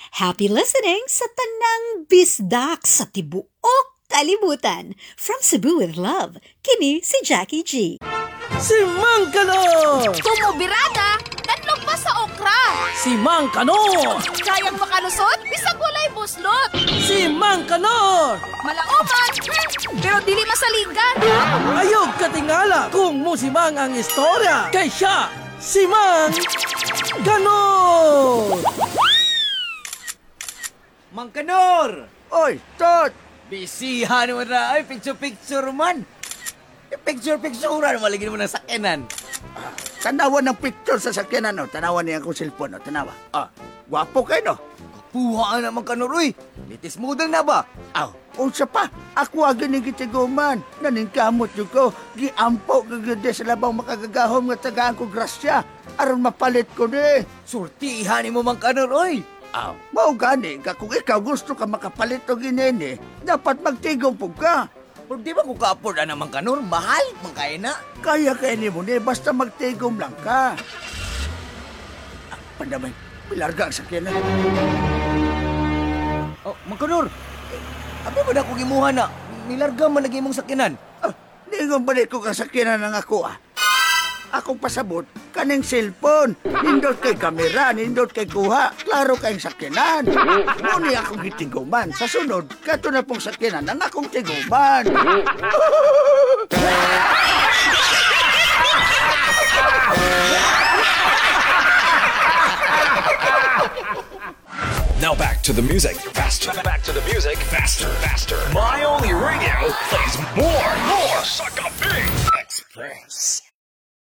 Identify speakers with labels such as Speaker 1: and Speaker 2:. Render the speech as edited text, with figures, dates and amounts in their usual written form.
Speaker 1: Happy listening sa tanang bisdak sa tibuok kalibutan. From Cebu with Love, kini si Jackie G.
Speaker 2: Si Mang Kanor!
Speaker 3: Tumubirada, tatlog pa sa okra.
Speaker 2: Si Mang Kanor!
Speaker 3: Kayang makalusot, bisag walay buslot.
Speaker 2: Si Mang Kanor!
Speaker 3: Malauman, pero dili masaligan.
Speaker 2: Ayog katingala kung musimang ang istorya. Kay siya, si Mang Kanor!
Speaker 4: Mang Kanor!
Speaker 5: Oy, Tot!
Speaker 4: Bisihan mo na ay picture-picture man. Picture-picture na malagyan mo ng sakinan.
Speaker 5: Tanawan ng picture sa sakyanan, no? Tanawan niya akong cellphone, no? Tanawa. Gwapo kayo, no?
Speaker 4: Puha na Mang Kanor, uy. Litis model na ba?
Speaker 5: Unsa pa? Ako agad ni gitiguman. Naningkamot yung ko. Giampo kagade sa labang makagagahom nga tagaan ko grasya. Aron mapalit ko ni.
Speaker 4: Surtihan mo Mang Kanor, uy.
Speaker 5: Mao gani ka kung ikaw gusto ka makapalit o ginene, dapat magtigong po ka.
Speaker 4: Pero di ba kung ka-afford na Mang Kanor, mahal, magkaya na.
Speaker 5: Kaya ni mo ni, basta magtigom lang ka. Pandamay, pilarga ang sakyanan.
Speaker 4: Oh, Mang Kanor, abi ba na kong imuha na? Nilarga man lagi mong sakinan.
Speaker 5: Ningong balik ko ka sakyanan ng ako, Akong pasabot, kaning cellphone. Nindot kay kamera, nindot kay kuha. Klaro kayong sakyanan. Muni akong gitiguman. Sa sunod, kato na pong sakyanan ang akong tiguman.
Speaker 6: Now back to the music. Faster. Back to the music. Faster. My only radio plays more. Suck up